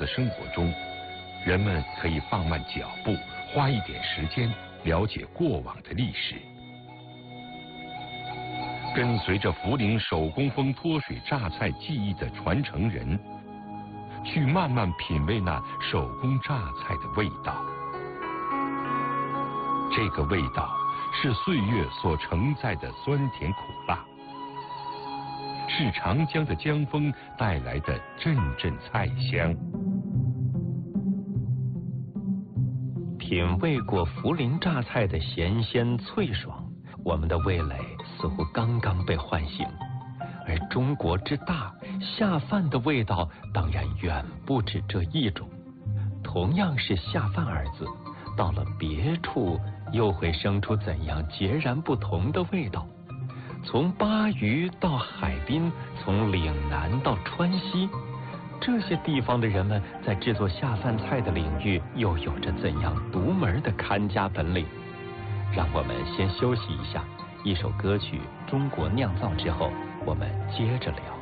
的生活中，人们可以放慢脚步，花一点时间了解过往的历史，跟随着涪陵手工风脱水榨菜技艺的传承人，去慢慢品味那手工榨菜的味道。这个味道是岁月所承载的酸甜苦辣，是长江的江风带来的阵阵菜香。 品味过涪陵榨菜的咸鲜脆爽，我们的味蕾似乎刚刚被唤醒。而中国之大，下饭的味道当然远不止这一种。同样是下饭二字，到了别处又会生出怎样截然不同的味道？从巴渝到海滨，从岭南到川西，这些地方的人们在制作下饭菜的领域又有着怎样独门的看家本领？让我们先休息一下，一首歌曲《中国酿造》之后，我们接着聊。